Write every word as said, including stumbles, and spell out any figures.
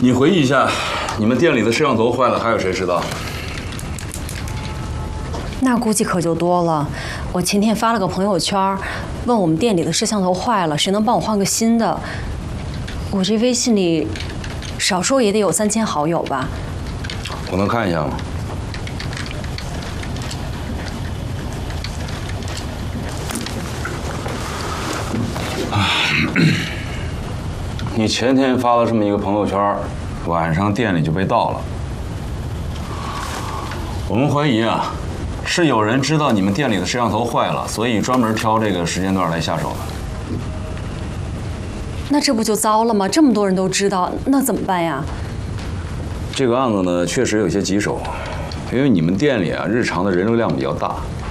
你回忆一下，你们店里的摄像头坏了，还有谁知道？ 那估计可就多了。我前天发了个朋友圈，问我们店里的摄像头坏了，谁能帮我换个新的？我这微信里少说也得有三千好友吧？ 我能看一下吗？你前天发了这么一个朋友圈，晚上店里就被盗了。我们怀疑啊，是有人知道你们店里的摄像头坏了，所以专门挑这个时间段来下手的。 那这不就糟了吗？这么多人都知道，那怎么办呀？ 这个案子呢，确实有些棘手，因为你们店里啊，日常的人流量比较大，